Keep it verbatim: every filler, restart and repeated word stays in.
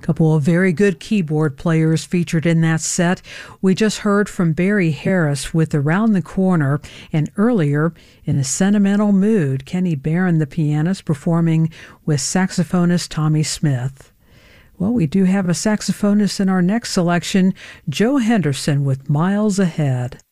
Couple of very good keyboard players featured in that set. We just heard from Barry Harris with Around the Corner, and earlier, in a sentimental mood, Kenny Barron, the pianist, performing with saxophonist Tommy Smith. Well, we do have a saxophonist in our next selection, Joe Henderson with Miles Ahead.